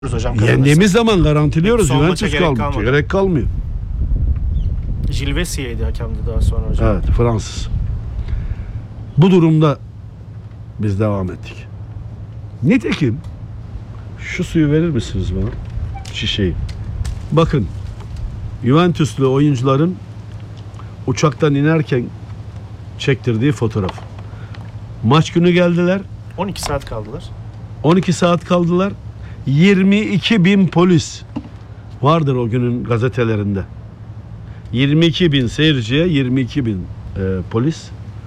hocam. Yendiğimiz zaman garantiliyoruz. Son maça Juventus kalmıyor. Gerek kalmıyor. Gilvesiydi hakemdi daha sonra hocam. Evet, Fransız. Bu durumda biz devam ettik. Nitekim şu suyu verir misiniz bana? Şişeyi. Bakın, Juventuslu oyuncuların uçaktan inerken çektirdiği fotoğraf. Maç günü geldiler. 12 saat kaldılar. 12 saat kaldılar. 22 bin polis vardır o günün gazetelerinde. 22 bin seyirciye 22 bin polis.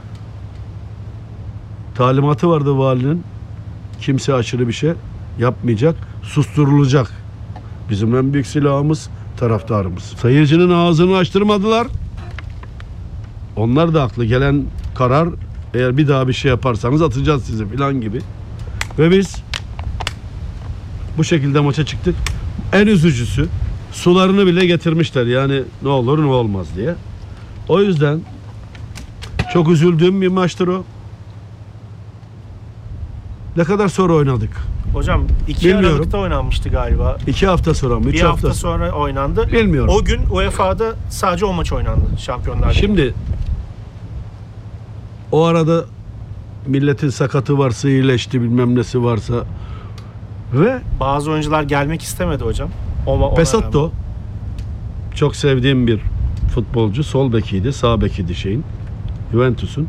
Talimatı vardı valinin. Kimse aşırı bir şey yapmayacak. Susturulacak. Bizim en büyük silahımız taraftarımız. Seyircinin ağzını açtırmadılar. Onlar da haklı. Gelen karar, eğer bir daha bir şey yaparsanız atacağız sizi falan gibi. Ve biz bu şekilde maça çıktık. En üzücüsü, sularını bile getirmişler. Yani ne olur ne olmaz diye. O yüzden çok üzüldüğüm bir maçtır o. Ne kadar sonra oynadık? Hocam 2 Aralık'ta oynanmıştı galiba. 2 hafta sonra mı? 3 Bir hafta sonra oynandı. Bilmiyorum. O gün UEFA'da sadece o maç oynandı Şampiyonlar Ligi. Şimdi o arada milletin sakatı varsa, iyileşti, bilmem nesi varsa ve bazı oyuncular gelmek istemedi hocam. Pesotto çok sevdiğim bir futbolcu. Sol bekiydi, sağ bekiydi Juventus'un.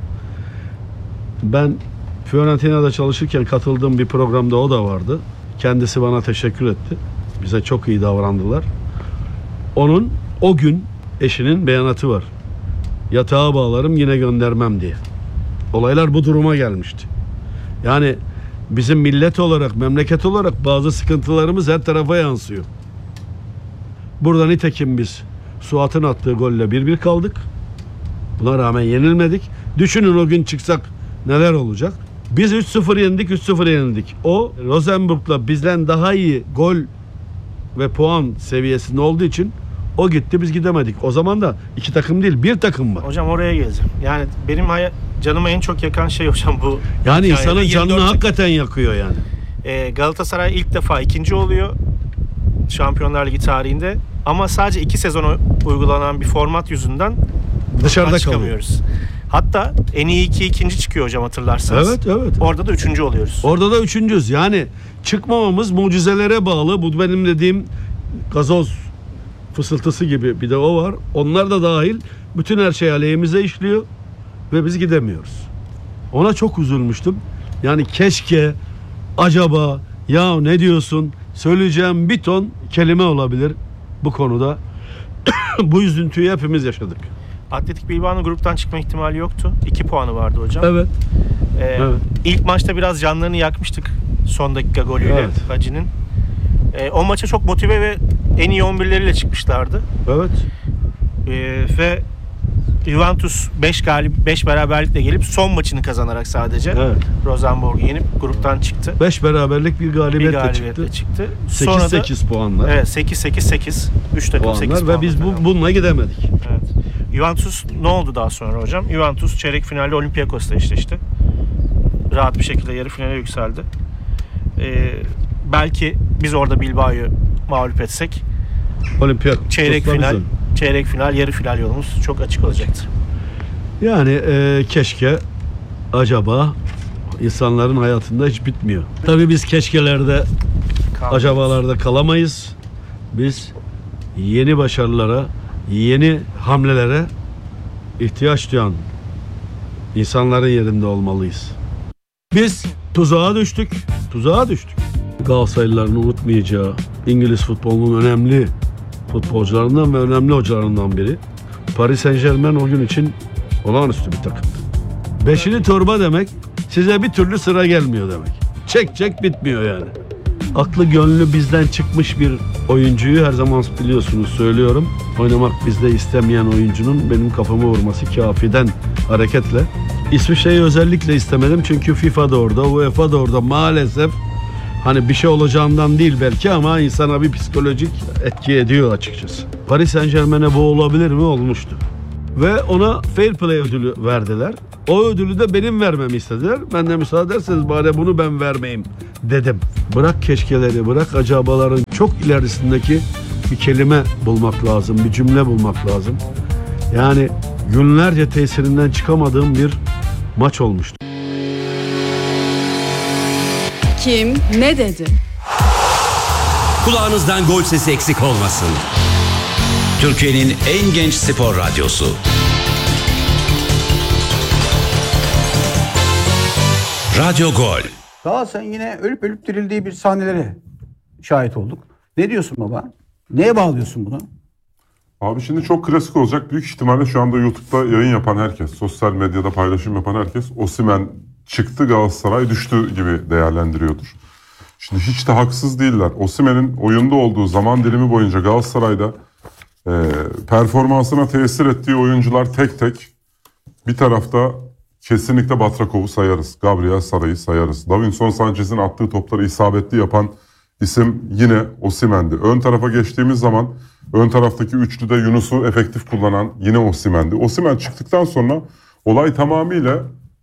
Ben Fiorentina'da çalışırken katıldığım bir programda o da vardı. Kendisi bana teşekkür etti. Bize çok iyi davrandılar. Onun o gün eşinin beyanatı var. Yatağa bağlarım, yine göndermem diye. Olaylar bu duruma gelmişti. Yani bizim millet olarak, memleket olarak bazı sıkıntılarımız her tarafa yansıyor. Burada nitekim biz Suat'ın attığı golle 1-1 kaldık. Buna rağmen yenilmedik. Düşünün o gün çıksak neler olacak? Biz 3-0 yendik, 3-0 yenildik. O Rosenborg'la bizden daha iyi gol ve puan seviyesinde olduğu için o gitti, biz gidemedik. O zaman da iki takım değil, bir takım var. Hocam oraya geleceğim. Yani benim canımı en çok yakan şey hocam bu. Yani insanın canını hakikaten yakıyor yani. Galatasaray ilk defa ikinci oluyor Şampiyonlar Ligi tarihinde. Ama sadece 2 sezon uygulanan bir format yüzünden dışarıda çıkamıyoruz. Hatta en iyi ikinci çıkıyor hocam, hatırlarsanız. Evet. Orada da 3. oluyoruz. Orada da 3.'üz. Yani çıkmamamız mucizelere bağlı. Bu benim dediğim gazoz fısıltısı gibi bir de o var. Onlar da dahil. Bütün her şey aleyhimize işliyor ve biz gidemiyoruz. Ona çok üzülmüştüm. Yani keşke, acaba, ya ne diyorsun? Söyleyeceğim bir ton kelime olabilir bu konuda. Bu üzüntüyü hepimiz yaşadık. Atletik Bilbao'nun gruptan çıkma ihtimali yoktu. 2 puanı vardı hocam. Evet. Evet. İlk maçta biraz canlarını yakmıştık. Son dakika golüyle Hacı'nın. O maça çok motive ve en iyi 11'leriyle çıkmışlardı. Evet. Ve Juventus 5 beraberlikle gelip son maçını kazanarak sadece Rosenborg'u yenip gruptan çıktı. 5 beraberlik bir galibiyetle çıktı. 8-8 puanla. Evet, 8-8-8. 3 takım puanlar 8 puanla. Ve biz bununla gidemedik. Evet. Juventus ne oldu daha sonra hocam? Juventus çeyrek finalde Olympiakos'la eşleşti. Rahat bir şekilde yarı finale yükseldi. Belki biz orada Bilbao'yu mağlup etsek çeyrek final, yarı final yolumuz çok açık olacaktı. Yani keşke, acaba insanların hayatında hiç bitmiyor. Tabii biz keşkelerde, acabalarda kalamayız. Biz yeni başarılara, yeni hamlelere ihtiyaç duyan insanların yerinde olmalıyız. Biz tuzağa düştük. Galatasaraylıların unutmayacağı İngiliz futbolunun önemli futbolcularından ve önemli hocalarından biri. Paris Saint-Germain o gün için olağanüstü bir takım. Beşili torba demek, size bir türlü sıra gelmiyor demek. Çek bitmiyor yani. Aklı gönlü bizden çıkmış bir oyuncuyu her zaman biliyorsunuz söylüyorum. Oynamak bizde istemeyen oyuncunun benim kafama vurması kafiden hareketle. İsviçre'yi özellikle istemedim çünkü FIFA da orada, UEFA da orada maalesef. Hani bir şey olacağından değil belki ama insana bir psikolojik etki ediyor açıkçası. Paris Saint-Germain'e bu olabilir mi? Olmuştu. Ve ona Fair Play ödülü verdiler. O ödülü de benim vermemi istediler. Ben de müsaade ederseniz bari bunu ben vermeyeyim dedim. Bırak keşkeleri, bırak acabaların çok ilerisindeki bir kelime bulmak lazım, bir cümle bulmak lazım. Yani günlerce tesirinden çıkamadığım bir maç olmuştu. Kim ne dedi? Kulağınızdan gol sesi eksik olmasın. Türkiye'nin en genç spor radyosu. Radyo Gol. Galatasaray'ın yine ölüp ölüp dirildiği bir sahnelere şahit olduk. Ne diyorsun baba? Neye bağlıyorsun bunu? Abi şimdi çok klasik olacak. Büyük ihtimalle şu anda YouTube'da yayın yapan herkes, sosyal medyada paylaşım yapan herkes Osimhen çıktı, Galatasaray düştü gibi değerlendiriyordur. Şimdi hiç de haksız değiller. Osimhen'in oyunda olduğu zaman dilimi boyunca Galatasaray'da performansına tesir ettiği oyuncular tek tek. Bir tarafta kesinlikle Batrakov'u sayarız. Gabriel Sara'yı sayarız. Davinson Sanchez'in attığı topları isabetli yapan isim yine Osimhen'di. Ön tarafa geçtiğimiz zaman ön taraftaki üçlüde Yunus'u efektif kullanan yine Osimhen'di. Osimhen çıktıktan sonra olay tamamıyla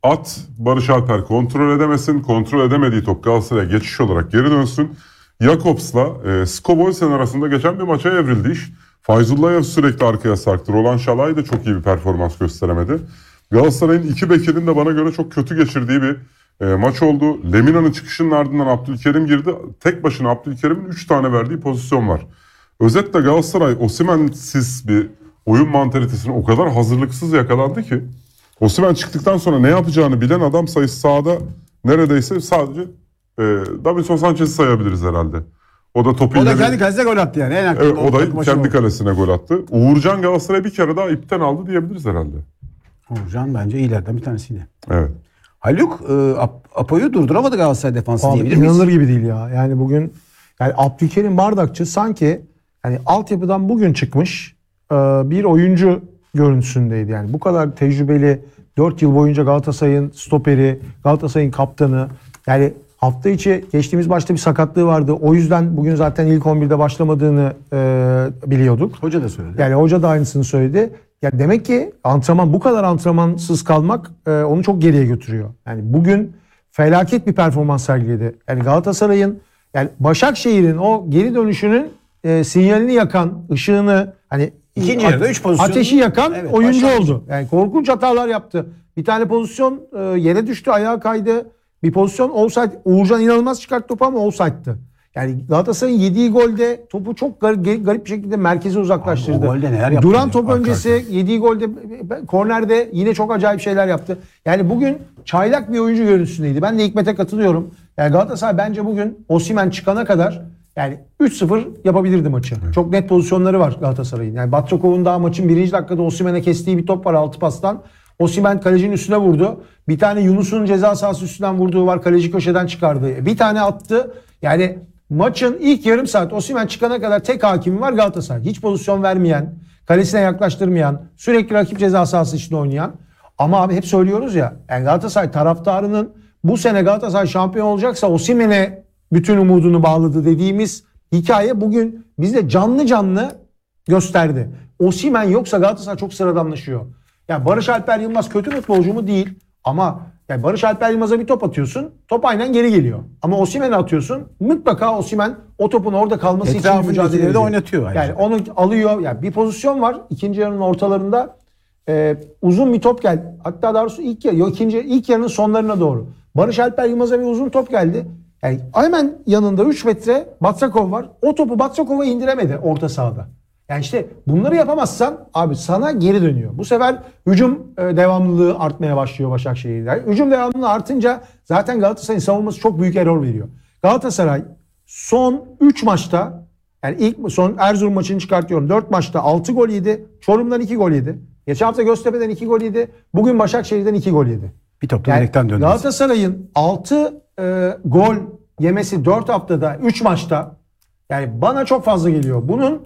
Barış Alper kontrol edemesin. Kontrol edemediği top Galatasaray'a geçiş olarak geri dönsün. Jakobs'la Skoboysen arasında geçen bir maça evrildi iş. Fayzullayev sürekli arkaya sarktı. Roland Şalay da çok iyi bir performans gösteremedi. Galatasaray'ın iki bekinin de bana göre çok kötü geçirdiği bir maç oldu. Lemina'nın çıkışının ardından Abdülkerim girdi. Tek başına Abdülkerim'in 3 tane verdiği pozisyon var. Özetle Galatasaray Osimhen'siz bir oyun mantalitesine o kadar hazırlıksız yakalandı ki Osimhen çıktıktan sonra ne yapacağını bilen adam sayısı sahada neredeyse sadece Davinson Sanchez'i sayabiliriz herhalde. O da topu O da ileri... kendi kalesine gol attı yani. Evet, o da kendi kalesine gol attı. Uğurcan Galatasaray'ı bir kere daha ipten aldı diyebiliriz herhalde. Uğurcan bence iyilerden bir tanesiydi. Evet. Haluk Apo'yu durduramadı Galatasaray defansı Abi, diyebilir miyiz? inanılır gibi değil ya. Yani bugün yani Abdülkerim Bardakçı sanki yani altyapıdan bugün çıkmış bir oyuncu görüntüsündeydi. Yani bu kadar tecrübeli 4 yıl boyunca Galatasaray'ın stoperi, Galatasaray'ın kaptanı. Yani hafta içi geçtiğimiz maçta bir sakatlığı vardı. O yüzden bugün zaten ilk 11'de başlamadığını biliyorduk. Hoca da söyledi. Yani hoca da aynısını söyledi. Ya demek ki bu kadar antrenmansız kalmak onu çok geriye götürüyor. Yani bugün felaket bir performans sergiledi. Yani Galatasaray'ın yani Başakşehir'in o geri dönüşünün sinyalini yakan, ışığını hani İkinci yarıda 3 pozisyon. ateşi yakan Evet, oyuncu başlangıç. oldu. Yani korkunç hatalar yaptı. Bir tane pozisyon yere düştü, ayağa kaydı. Bir pozisyon offside. Uğurcan inanılmaz çıkarttı topu ama offside'tı. Yani Galatasaray'ın yediği golde topu çok garip bir şekilde merkeze uzaklaştırdı. Abi o golde neler yaptı Duran ya, top arka öncesi yediği golde kornerde yine çok acayip şeyler yaptı. Yani bugün çaylak bir oyuncu görüntüsündeydi. Ben de Hikmet'e katılıyorum. Yani Galatasaray bence bugün Osimhen çıkana kadar yani 3-0 yapabilirdi maçı. Evet. Çok net pozisyonları var Galatasaray'ın. Yani Batrakov'un daha maçın 1. dakikada Osimhen'e kestiği bir top var 6 pastan. Osimhen kalecinin üstüne vurdu. Bir tane Yunus'un ceza sahası üstünden vurduğu var. Kaleci köşeden çıkardı. Bir tane attı. Yani maçın ilk yarım saat Osimhen çıkana kadar tek hakimi var Galatasaray. Hiç pozisyon vermeyen, kalesine yaklaştırmayan, sürekli rakip ceza sahası içinde oynayan. Ama abi hep söylüyoruz ya. Yani Galatasaray taraftarının bu sene Galatasaray şampiyon olacaksa Osimhen'e bütün umudunu bağladı dediğimiz hikaye bugün bizde canlı canlı gösterdi. Osimhen yoksa Galatasaray çok sıradanlaşıyor. Yani Barış Alper Yılmaz kötü futbolcu mu? Değil. Ama yani Barış Alper Yılmaz'a bir top atıyorsun. Top aynen geri geliyor. Ama Osimhen'e atıyorsun. Mutlaka Osimhen o topun orada kalması için mücadele ediyor. Oynatıyor. Ayrıca. Yani onu alıyor. Yani bir pozisyon var. İkinci yarının ortalarında uzun bir top geldi. Hatta daha doğrusu ilk yarının sonlarına doğru. Barış Alper Yılmaz'a bir uzun top geldi. Yani hemen yanında 3 metre Batrakov var. O topu Batrakov'a indiremedi orta sahada. Yani işte bunları yapamazsan abi sana geri dönüyor. Bu sefer hücum devamlılığı artmaya başlıyor Başakşehir'de. Hücum devamlılığı artınca zaten Galatasaray'ın savunması çok büyük error veriyor. Galatasaray son 3 maçta yani son Erzurum maçını çıkartıyorum. 4 maçta 6 gol yedi. Çorum'dan 2 gol yedi. Geçen hafta Göztepe'den 2 gol yedi. Bugün Başakşehir'den 2 gol yedi. Bir topta Yani direkten döndü. Galatasaray'ın 6 gol yemesi 4 haftada 3 maçta yani bana çok fazla geliyor.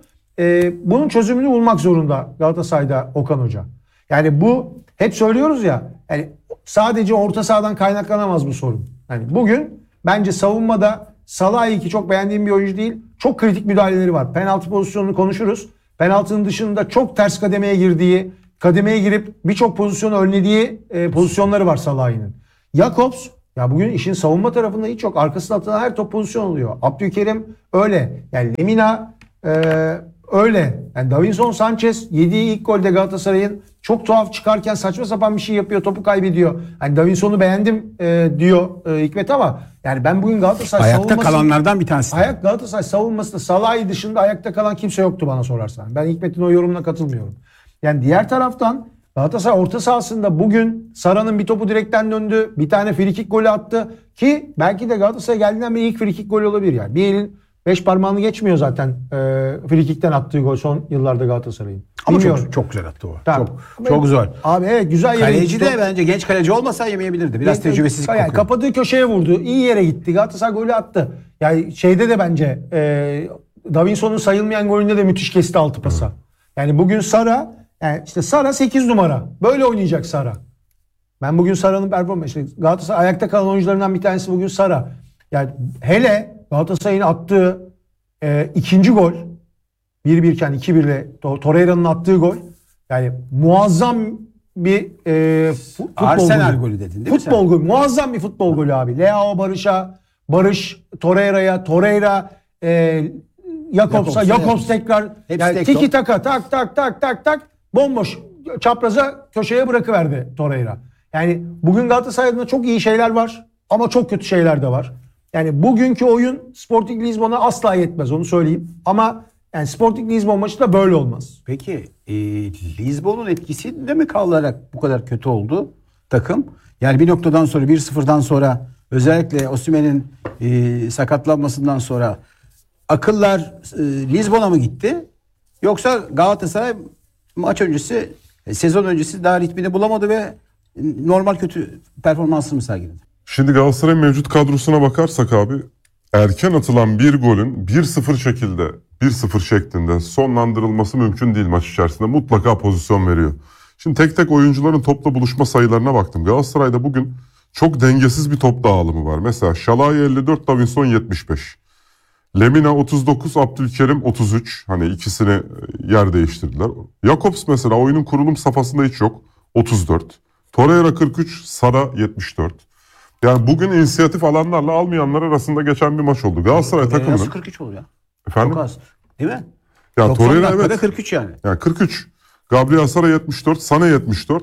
Bunun çözümünü bulmak zorunda Galatasaray'da Okan Hoca. Yani bu hep söylüyoruz ya yani sadece orta sahadan kaynaklanamaz bu sorun. Yani bugün bence savunmada Salah'ı ki çok beğendiğim bir oyuncu değil. Çok kritik müdahaleleri var. Penaltı pozisyonunu konuşuruz. Penaltının dışında çok ters kademeye girdiği kademeye girip birçok pozisyonu önlediği pozisyonları var Salah'ın. Jakobs ya bugün işin savunma tarafında hiç yok. Arkasına atılan her top pozisyon oluyor. Abdülkerim öyle. Yani Lemina öyle. Yani Davinson Sanchez yediği ilk golde Galatasaray'ın çok tuhaf çıkarken saçma sapan bir şey yapıyor. Topu kaybediyor. Hani Davinson'u beğendim diyor Hikmet ama yani ben bugün Galatasaray Ayakta kalanlardan bir tanesi. Galatasaray savunmasında Salah'ı dışında ayakta kalan kimse yoktu bana sorarsan. Ben Hikmet'in o yorumuna katılmıyorum. Yani diğer taraftan Galatasaray orta sahasında bugün Sara'nın bir topu direkten döndü. Bir tane frikik golü attı. Ki belki de Galatasaray geldiğinden beri ilk frikik golü olabilir yani. Bir elin 5 parmağını geçmiyor zaten frikikten attığı gol son yıllarda Galatasaray'ın. Ama Bilmiyorum. çok güzel attı o. Tamam. Çok güzel. Abi evet güzel yere Kaleci gitti. de bence genç kaleci olmasa yemeyebilirdi. Biraz tecrübesizlik yani kokuyor. kapadığı köşeye vurdu. İyi yere gitti. Galatasaray golü attı. Yani şeyde de bence Davinson'un sayılmayan golünde de müthiş kesti altı pasa. Yani bugün Sara yani işte Sara 8 numara. Böyle oynayacak Sara. Ben bugün Sara'nın performansı Galatasaray ayakta kalan oyuncularından bir tanesi bugün Sara. Yani hele Galatasaray'ın attığı ikinci gol 1-1 iken 2-1 ile Torreira'nın attığı gol yani muazzam bir futbol Arsenal golü. golü dedin değil mi Futbol golü. Muazzam bir futbol golü abi. Leao Barış'a, Barış Torreira'ya, Torreira Jakobs'a, Jakobs tekrar yani tek tiki top. taka tak tak tak tak tak bomboş çapraza köşeye bırakıverdi Torreira. Yani bugün Galatasaray'da çok iyi şeyler var ama çok kötü şeyler de var. Yani bugünkü oyun Sporting Lisbon'a asla yetmez onu söyleyeyim. Ama yani Sporting Lisbon maçı da böyle olmaz. Peki Lisbon'un etkisinde mi kalarak bu kadar kötü oldu takım? Yani bir noktadan sonra 1-0'dan sonra özellikle Osimhen'in sakatlanmasından sonra akıllar Lisbon'a mı gitti? Yoksa Galatasaray maç öncesi sezon öncesi daha ritmini bulamadı ve normal kötü performansını mı sergiledi? Şimdi Galatasaray'ın mevcut kadrosuna bakarsak abi erken atılan bir golün 1-0 şekilde 1-0 şeklinde sonlandırılması mümkün değil maç içerisinde. Mutlaka pozisyon veriyor. Şimdi tek tek oyuncuların topla buluşma sayılarına baktım. Galatasaray'da bugün çok dengesiz bir top dağılımı var. Mesela Şalay 54, Davinson 75. Lemina 39, Abdülkerim 33. Hani ikisini yer değiştirdiler. Jakobs mesela oyunun kurulum safhasında hiç yok. 34. Torreira 43, Sara 74. Yani bugün inisiyatif alanlarla almayanlar arasında geçen bir maç oldu. Galatasaray takımının... Nasıl 43 olur ya? Efendim? Çok az. Değil mi? Ya 90 Torreira dakikada evet. 43 yani. Yani 43. Gabriel Sara 74, Sana 74.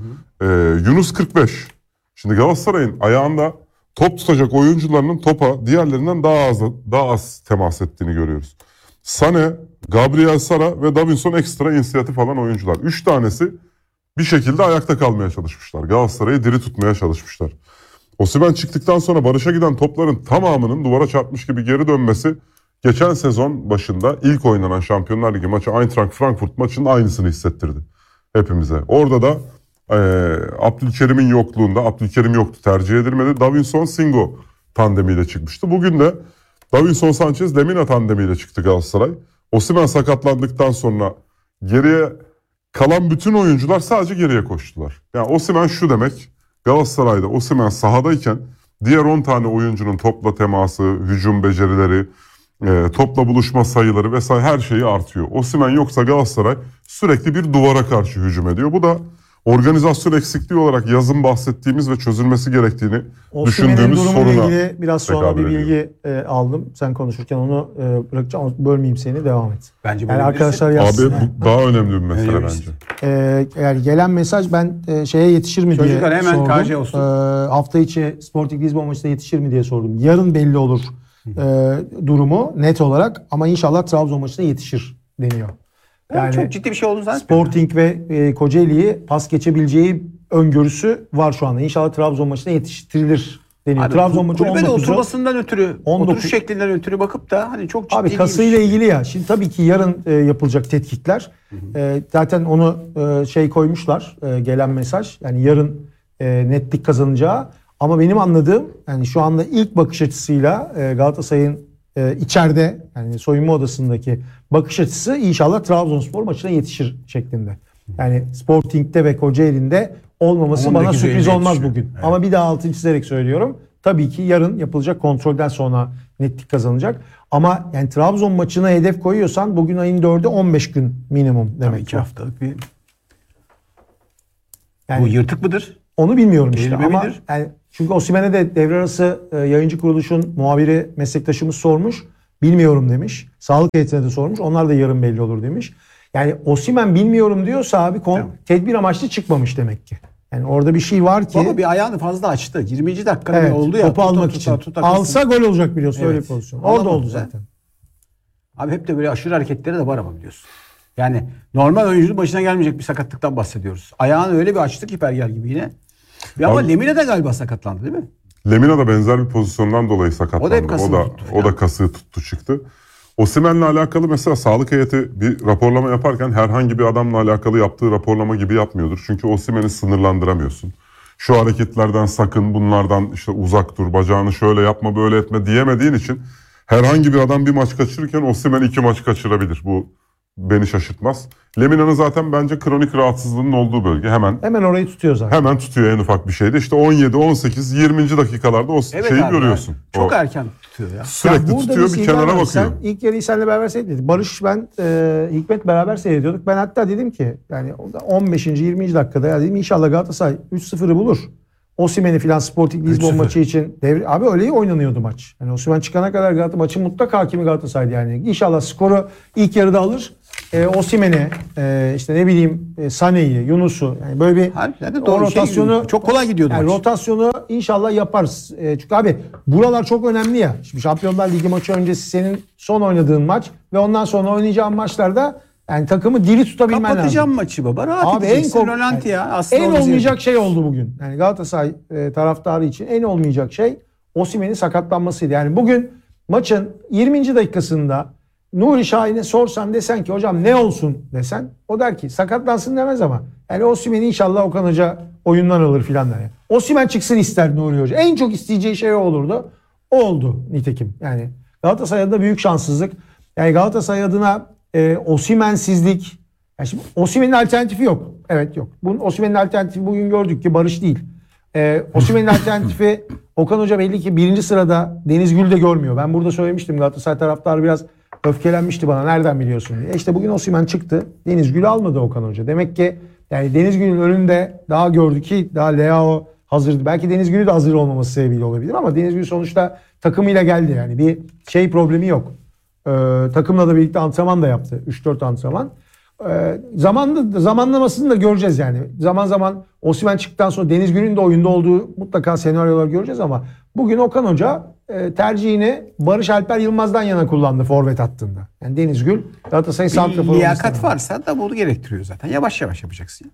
Yunus 45. Şimdi Galatasaray'ın ayağında top tutacak oyuncularının topa diğerlerinden daha az temas ettiğini görüyoruz. Sane, Gabriel Sara ve Davinson ekstra inisiyatif alan oyuncular. 3 tanesi bir şekilde ayakta kalmaya çalışmışlar. Galatasaray'ı diri tutmaya çalışmışlar. Osimhen çıktıktan sonra Barış'a giden topların tamamının duvara çarpmış gibi geri dönmesi geçen sezon başında ilk oynanan Şampiyonlar Ligi maçı Eintracht Frankfurt maçının aynısını hissettirdi hepimize. Orada da Abdülkerim'in yokluğunda, Abdülkerim yoktu, tercih edilmedi. Davinson Singo tandemiyle çıkmıştı. Bugün de Davinson Sanchez Lemina tandemiyle çıktı Galatasaray. Osimhen sakatlandıktan sonra geriye kalan bütün oyuncular sadece geriye koştular. Yani Osimhen şu demek, Galatasaray'da Osimhen sahadayken diğer 10 tane oyuncunun topla teması, hücum becerileri, topla buluşma sayıları vesaire her şeyi artıyor. Osimhen yoksa Galatasaray sürekli bir duvara karşı hücum ediyor. Bu da organizasyon eksikliği olarak yazın bahsettiğimiz ve çözülmesi gerektiğini düşündüğümüz durumuyla soruna ilgili biraz sonra bir tekabül bilgi aldım. Sen konuşurken onu bırakacağım. Ama bölmeyeyim seni. Devam et. Bence Yani arkadaşlar yazsın. Abi bu daha önemli bir mesele Öyle bence. Yani gelen mesaj ben şeye yetişir mi diye Çocuklar hemen sordum. KJ olsun. Hafta içi Sporting Lisbon maçında yetişir mi diye sordum. Yarın belli olur durumu net olarak ama inşallah Trabzon maçına yetişir deniyor. Yani çok ciddi bir şey olduğunu zannetmiyorum. Sporting ve Kocaeli'yi pas geçebileceği öngörüsü var şu anda. İnşallah Trabzon maçına yetiştirilir deniyor. Abi, Trabzon maçı kulübede 19'u. oturmasından ötürü, 19 oturuş şeklinden ötürü bakıp da hani çok ciddi Abi kasıyla ilgili ya. Şimdi tabii ki yarın yapılacak tetkikler. Zaten onu koymuşlar gelen mesaj. Yani yarın netlik kazanacağı. Ama benim anladığım yani şu anda ilk bakış açısıyla Galatasaray'ın içeride yani soyunma odasındaki bakış açısı inşallah Trabzonspor maçına yetişir şeklinde. Yani Sporting'de ve Kocaeli'nde olmaması Ama bana sürpriz olmaz yetişiyor. bugün. Evet. Ama bir daha altını çizerek söylüyorum. Tabii ki yarın yapılacak kontrolden sonra netlik kazanacak. Ama yani Trabzon maçına hedef koyuyorsan bugün ayın 4'ü 15 gün minimum demek. 2 haftalık bir Yani Bu yırtık mıdır? onu bilmiyorum işte Kelime ama midir? yani çünkü Osimhen'e de devre arası yayıncı kuruluşun muhabiri meslektaşımız sormuş. Bilmiyorum demiş. Sağlık heyetine de sormuş. Onlar da yarın belli olur demiş. Yani Osimhen bilmiyorum diyorsa abi tedbir amaçlı çıkmamış demek ki. Yani orada bir şey var ki. Baba bir ayağını fazla açtı. 20. dakikada Evet, oldu ya. topu almak için. Alsa gol olacak biliyorsun öyle bir Evet. pozisyon. Orada Alamadı oldu da. zaten. Abi hep de böyle aşırı hareketleri de var ama biliyorsun. Yani normal oyuncunun başına gelmeyecek bir sakatlıktan bahsediyoruz. Ayağını öyle bir açtı ki Perger gibi yine. Ama Abi- Lemina de galiba sakatlandı değil mi? Lemina da benzer bir pozisyondan dolayı sakatlandı. O da hep kasını tuttu o da kasığı tuttu çıktı. Osimhen'le alakalı mesela sağlık heyeti bir raporlama yaparken herhangi bir adamla alakalı yaptığı raporlama gibi yapmıyordur. Çünkü Osimhen'i sınırlandıramıyorsun. Şu hareketlerden sakın, bunlardan işte uzak dur, bacağını şöyle yapma, böyle etme diyemediğin için herhangi bir adam bir maç kaçırırken Osimhen 2 maç kaçırabilir. Bu beni şaşırtmaz. Lemina'nın zaten bence kronik rahatsızlığının olduğu bölge hemen Orayı tutuyor zaten. tutuyor en ufak bir şeyde. İşte 17, 18, 20. dakikalarda o şeyi abi, görüyorsun. Çok O erken tutuyor ya. sürekli burada tutuyor bir şey kenara var. bakıyor. Sen ilk yarıyı seninle beraber seyretmedik. Barış ben Hikmet beraber seyrediyorduk. Ben hatta dedim ki yani 15. 20. dakikada ya dedim inşallah Galatasaray 3-0'ı bulur. Osimhen'i filan Sporting Lisbon 3-0. maçı için abi öyle oynanıyordu maç. Yani Osimhen çıkana kadar maçın mutlak hakimi Galatasaray'dı yani. İnşallah skoru ilk yarıda alır. Osimhen'i işte ne bileyim Sané'yi, Yunus'u yani böyle bir Harbiden de o doğru rotasyonu çok kolay gidiyordu yani maç. rotasyonu inşallah yaparız. Çünkü abi buralar çok önemli ya. Şimdi Şampiyonlar Ligi maçı öncesi senin son oynadığın maç ve ondan sonra oynayacağın maçlarda yani takımı diri tutabilmen lazım. Kapatacağım maçı baba. Rahat Abi edeceksin. Rölanti ya. Aslında en olması olmayacak şey oldu bugün. Yani Galatasaray taraftarı için en olmayacak şey Osimhen'in sakatlanmasıydı. Yani bugün maçın 20. dakikasında Nuri Şahin'e sorsan desen ki hocam ne olsun desen o der ki sakatlansın demez ama yani Osimhen'i inşallah Okan Hoca oyundan alır filan der. Yani. Osimhen çıksın ister Nuri Hoca. En çok isteyeceği şey o olurdu. O oldu nitekim. Yani Galatasaray adına büyük şanssızlık. Yani Galatasaray adına Osimhen'sizlik. Yani şimdi Osimhen'in alternatifi yok. Evet yok. Osimhen'in alternatifi bugün gördük ki Barış değil. Osimhen'in alternatifi Okan Hoca belli ki 1. sırada Deniz Gül de görmüyor. Ben burada söylemiştim Galatasaray taraftarı biraz öfkelenmişti bana nereden biliyorsun diye. İşte bugün Osimhen çıktı. Deniz Gül'ü almadı Okan Hoca. Demek ki yani Deniz Gül'ün önünde daha gördü ki daha Leao hazırdı. Belki Deniz Gül'ü de hazır olmaması sebebiyle olabilir ama Deniz Gül sonuçta takımıyla geldi yani. Bir şey problemi yok. Takımla da birlikte antrenman da yaptı. 3-4 antrenman. Zamanlamasını da göreceğiz yani. Zaman zaman Osimhen çıktıktan sonra Deniz Gül'ün de oyunda olduğu mutlaka senaryolar göreceğiz ama bugün Okan Hoca tercihini Barış Alper Yılmaz'dan yana kullandı forvet hattında. Yani Deniz Gül Galatasaray santrafor liyakat varsa da bunu gerektiriyor zaten. Yavaş yavaş yapacaksın.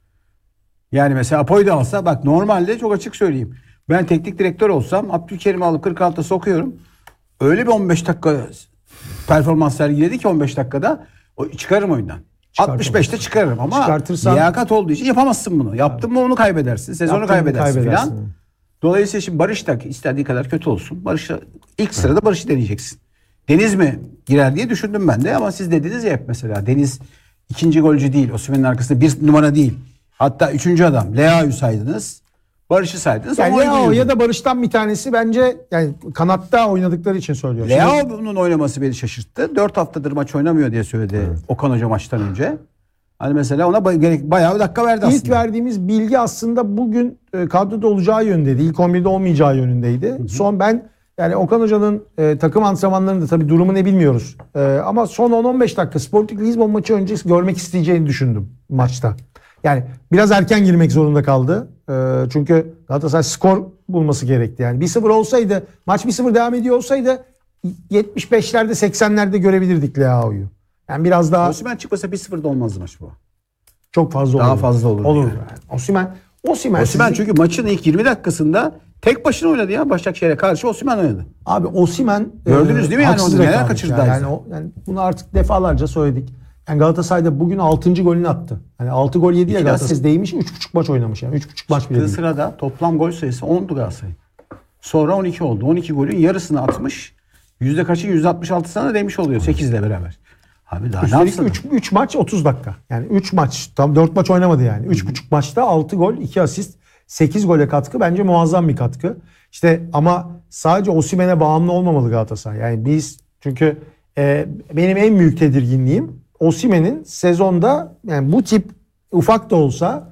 Yani mesela Apo'yu da alsa bak normalde çok açık söyleyeyim. Ben teknik direktör olsam Abdülkerim'i alıp 46'a sokuyorum. Öyle bir 15 dakika performans sergiledi ki 15 dakikada çıkarırım oyundan. 65'te çıkarırım ama Çıkartırsan- liyakat olduğu için yapamazsın bunu. Yaptın mı onu kaybedersin. Sezonu Yaptın mı kaybedersin kaybedersin. filan. Dolayısıyla şimdi Barış da istediği kadar kötü olsun. Barış'la ilk sırada Barış'ı deneyeceksin. Deniz mi girer diye düşündüm ben de ama siz dediniz ya hep mesela. Deniz ikinci golcü değil. Osimhen'in arkasında bir numara değil. Hatta üçüncü adam. Leao'yu saydınız. Barış'ı saydınız. Yani ama Leao oynuyor. ya da Barış'tan bir tanesi bence yani kanatta oynadıkları için söylüyorum. Leao'nun oynaması beni şaşırttı. 4 haftadır maç oynamıyor diye söyledi Okan Hoca maçtan önce. Hani mesela ona bayağı bir dakika verdi aslında. İlk verdiğimiz bilgi aslında bugün kadroda olacağı yönündeydi. İlk 11'de olmayacağı yönündeydi. Son ben yani Okan Hoca'nın takım antrenmanlarında tabii durumu ne bilmiyoruz. Ama son 10-15 dakika Sporting Lisbon maçı öncesi görmek isteyeceğini düşündüm maçta. Yani biraz erken girmek zorunda kaldı. Çünkü Galatasaray skor bulması gerekti. Yani 1-0 olsaydı, maç 1-0 devam ediyor olsaydı 75'lerde 80'lerde görebilirdik Leao'yu. Yani biraz daha Osimhen çıkmasa 1-0'da olmazdı maç bu. çok fazla Daha olurdu. fazla olurdu Olurdu. yani. Yani. Osimhen Osimhen çünkü maçın ilk 20 dakikasında tek başına oynadı ya. Başakşehir'e karşı Osimhen oynadı. Abi Osimhen Gördünüz değil mi yani haksız onu? Neler rekabet kaçırdı yani. Ayrıca. Yani bunu artık defalarca söyledik. Yani Galatasaray'da bugün 6. golünü attı. Hani 6 gol yedi ya İki Galatasaray asist. değmiş 3,5 maç oynamış yani. 3,5 maç bile Çıktığı değil. sırada toplam gol sayısı 10'du Galatasaray. Sonra 12 oldu. 12 golün yarısını atmış. Yüzde kaçı? %66'sına da değmiş oluyor 8 ile beraber. Abi daha ne yapsın? Üstelik 3 maç 30 dakika. Yani 3 maç tam 4 maç oynamadı yani. 3,5 maçta 6 gol 2 asist 8 gole katkı bence muazzam bir katkı. İşte ama sadece Osimhen'e bağımlı olmamalı Galatasaray. Yani biz çünkü benim en büyük tedirginliğim Osimhen'in sezonda yani bu tip ufak da olsa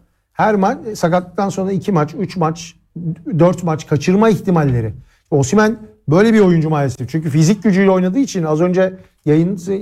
her maç sakatlıktan sonra 2 maç, 3 maç, 4 maç kaçırma ihtimalleri. Osimhen böyle bir oyuncu maalesef. Çünkü fizik gücüyle oynadığı için az önce yayın